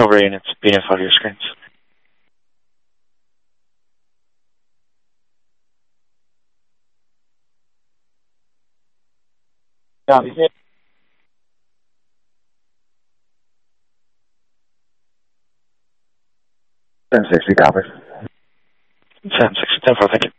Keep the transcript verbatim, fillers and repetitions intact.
over units being in front of your screens. Yeah. ten sixty, copy. ten sixty, ten four, thank you.